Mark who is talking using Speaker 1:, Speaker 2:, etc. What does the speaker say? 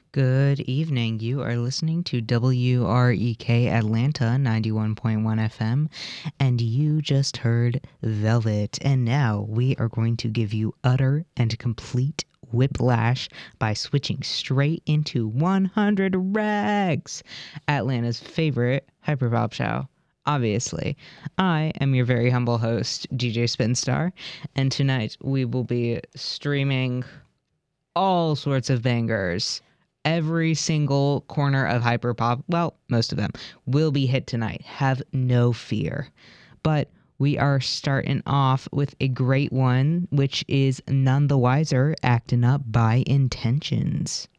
Speaker 1: Good evening. You are listening to WREK Atlanta 91.1 FM, and you just heard Velvet. And now we are going to give you utter and complete whiplash by switching straight into 100 Rags, Atlanta's favorite hyperpop show. Obviously, I am your very humble host, DJ Spinstar, and tonight we will be streaming all sorts of bangers. Every single corner of hyperpop, well, most of them, will be hit tonight. Have no fear. But we are starting off with a great one, which is None the Wiser, Acting Up by Intentions.